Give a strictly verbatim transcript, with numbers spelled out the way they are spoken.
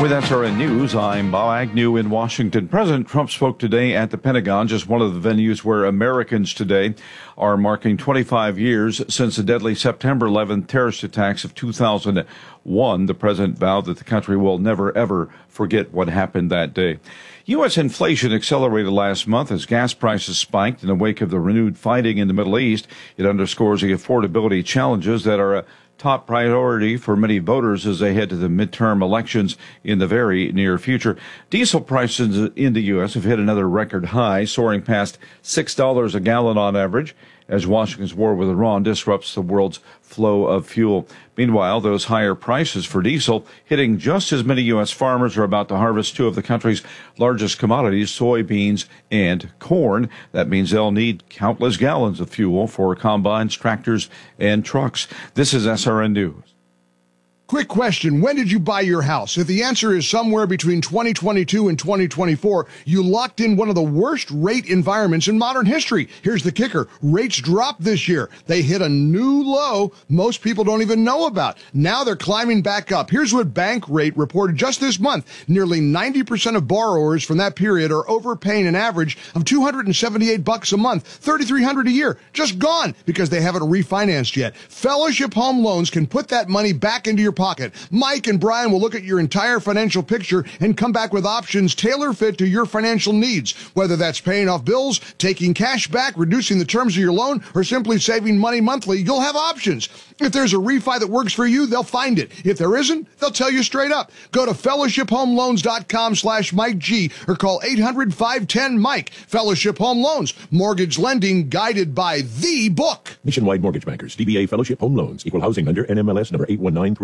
With S R N News, I'm Bob Agnew in Washington. President Trump spoke today at the Pentagon, just one of the venues where Americans today are marking twenty-five years since the deadly September eleventh terrorist attacks of two thousand one. The president vowed that the country will never, ever forget what happened that day. U S inflation accelerated last month as gas prices spiked in the wake of the renewed fighting in the Middle East. It underscores the affordability challenges that are a top priority for many voters as they head to the midterm elections in the very near future. Diesel prices in the U S have hit another record high, soaring past six dollars a gallon on average, as Washington's war with Iran disrupts the world's flow of fuel. Meanwhile, those higher prices for diesel hitting just as many U S farmers are about to harvest two of the country's largest commodities, soybeans and corn. That means they'll need countless gallons of fuel for combines, tractors, and trucks. This is S R N News. Quick question. When did you buy your house? If the answer is somewhere between twenty twenty-two and twenty twenty-four, you locked in one of the worst rate environments in modern history. Here's the kicker. Rates dropped this year. They hit a new low most people don't even know about. Now they're climbing back up. Here's what Bankrate reported just this month. Nearly ninety percent of borrowers from that period are overpaying an average of two hundred seventy-eight bucks a month, thirty-three hundred a year. Just gone because they haven't refinanced yet. Fellowship Home Loans can put that money back into your pocket. Mike and Brian will look at your entire financial picture and come back with options tailor-fit to your financial needs. Whether that's paying off bills, taking cash back, reducing the terms of your loan, or simply saving money monthly, you'll have options. If there's a refi that works for you, they'll find it. If there isn't, they'll tell you straight up. Go to fellowship home loans dot com slash Mike G or call eight hundred, five one zero, Mike. Fellowship Home Loans. Mortgage lending guided by the book. Nationwide Mortgage Bankers, D B A Fellowship Home Loans, Equal Housing Lender, N M L S number eight one nine three.